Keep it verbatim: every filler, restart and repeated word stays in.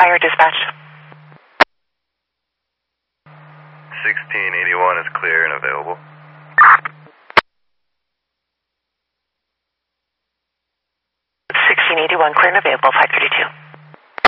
Fire dispatch. sixteen eighty-one is clear and available. sixteen eighty-one, clear and available, five thirty-two.